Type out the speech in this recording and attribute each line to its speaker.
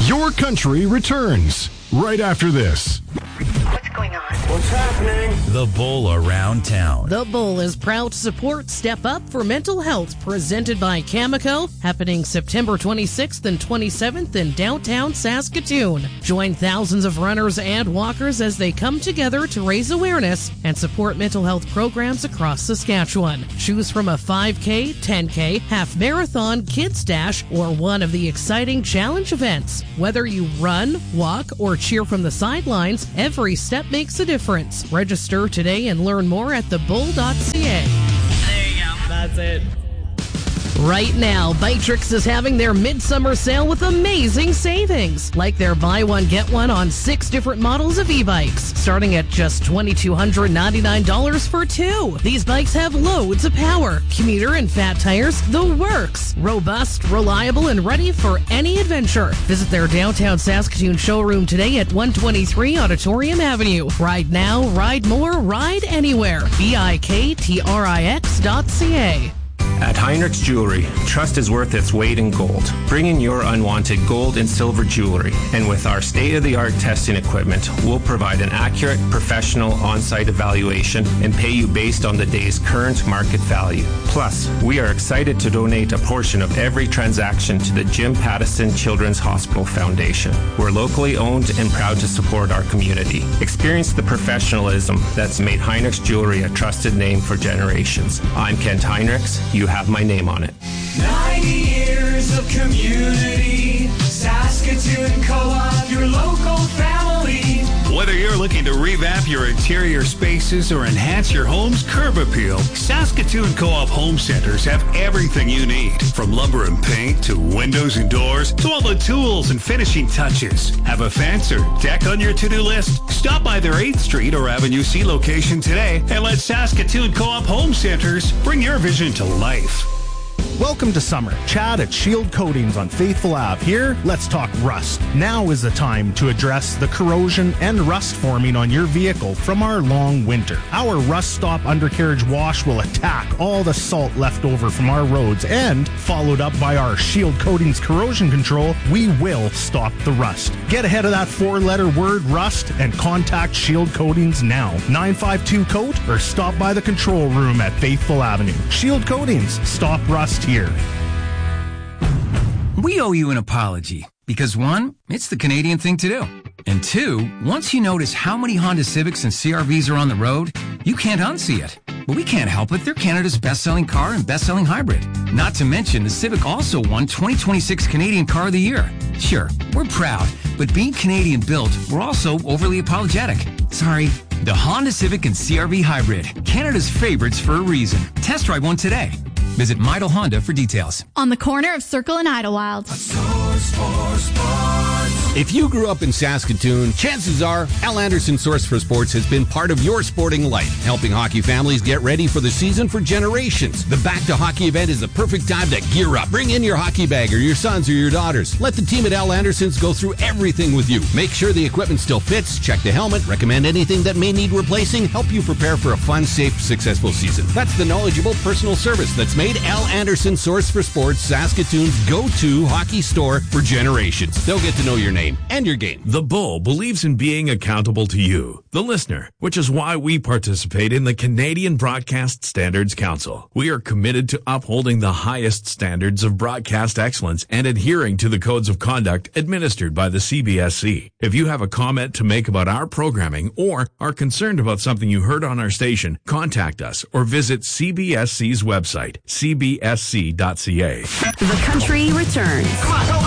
Speaker 1: Your Country returns right after this.
Speaker 2: What's going on?
Speaker 3: What's happening?
Speaker 4: The Bull Around Town.
Speaker 5: The Bull is proud to support Step Up for Mental Health, presented by Cameco, happening September 26th and 27th in downtown Saskatoon. Join thousands of runners and walkers as they come together to raise awareness and support mental health programs across Saskatchewan. Choose from a 5K, 10K, half marathon, kids dash, or one of the exciting challenge events. Whether you run, walk, or cheer from the sidelines, every step makes a difference. Register today and learn more at thebull.ca.
Speaker 6: There you go.
Speaker 5: That's it. Right now, Biketrix is having their midsummer sale with amazing savings, like their buy one, get one on 6 different models of e-bikes, starting at just $2,299 for 2. These bikes have loads of power, commuter and fat tires, the works. Robust, reliable, and ready for any adventure. Visit their downtown Saskatoon showroom today at 123 Auditorium Avenue. Ride now, ride more, ride anywhere. BIKTRIX.ca.
Speaker 7: At Heinrich's Jewelry, trust is worth its weight in gold. Bring in your unwanted gold and silver jewelry, and with our state-of-the-art testing equipment, we'll provide an accurate, professional on-site evaluation and pay you based on the day's current market value. Plus, we are excited to donate a portion of every transaction to the Jim Pattison Children's Hospital Foundation. We're locally owned and proud to support our community. Experience the professionalism that's made Heinrich's Jewelry a trusted name for generations. I'm Kent Heinrichs. You have my name on it.
Speaker 3: 90 years of community. Saskatoon Co-op, your local family.
Speaker 8: Whether you're looking to revamp your interior spaces or enhance your home's curb appeal, Saskatoon Co-op Home Centers have everything you need. From lumber and paint to windows and doors to all the tools and finishing touches. Have a fence or deck on your to-do list? Stop by their 8th Street or Avenue C location today and let Saskatoon Co-op Home Centers bring your vision to life.
Speaker 9: Welcome to summer. Chad at Shield Coatings on Faithful Ave. Here, let's talk rust. Now is the time to address the corrosion and rust forming on your vehicle from our long winter. Our Rust Stop undercarriage wash will attack all the salt left over from our roads, and followed up by our Shield Coatings corrosion control, we will stop the rust. Get ahead of that 4-letter word rust and contact Shield Coatings now. 952-COAT or stop by the control room at Faithful Avenue. Shield Coatings. Stop rust here.
Speaker 10: We owe you an apology because 1, it's the Canadian thing to do. And 2, once you notice how many Honda Civics and CRVs are on the road, you can't unsee it. But we can't help it. They're Canada's best-selling car and best-selling hybrid. Not to mention, the Civic also won 2026 Canadian Car of the Year. Sure, we're proud, but being Canadian built, we're also overly apologetic. Sorry. The Honda Civic and CRV Hybrid, Canada's favorites for a reason. Test drive one today. Visit Midle Honda for details.
Speaker 11: On the corner of Circle and Idlewild.
Speaker 12: If you grew up in Saskatoon, chances are Al Anderson Source for Sports has been part of your sporting life, helping hockey families get ready for the season for generations. The Back to Hockey event is the perfect time to gear up. Bring in your hockey bag or your sons or your daughters. Let the team at Al Anderson's go through everything with you. Make sure the equipment still fits, check the helmet, recommend anything that may need replacing, help you prepare for a fun, safe, successful season. That's the knowledgeable personal service that's made Al Anderson Source for Sports Saskatoon's go-to hockey store for generations. They'll get to know your name and your game.
Speaker 13: The Bull believes in being accountable to you, the listener, which is why we participate in the Canadian Broadcast Standards Council. We are committed to upholding the highest standards of broadcast excellence and adhering to the codes of conduct administered by the CBSC. If you have a comment to make about our programming or are concerned about something you heard on our station, contact us or visit CBSC's website, cbsc.ca.
Speaker 2: The Country returns.